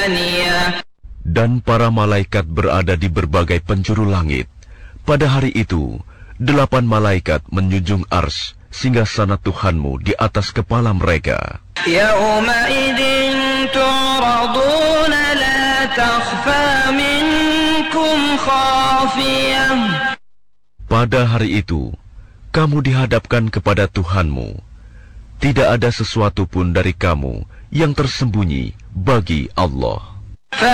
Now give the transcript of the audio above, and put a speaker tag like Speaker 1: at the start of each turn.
Speaker 1: Dan para malaikat berada di berbagai penjuru langit. Pada hari itu, 8 malaikat menjunjung arsy singgasana Tuhanmu di atas kepala mereka.
Speaker 2: Yawma'idin tu'raduna la takhfa minkum khafiyah.
Speaker 1: Pada hari itu, kamu dihadapkan kepada Tuhanmu. Tidak ada sesuatu pun dari kamu yang tersembunyi bagi Allah.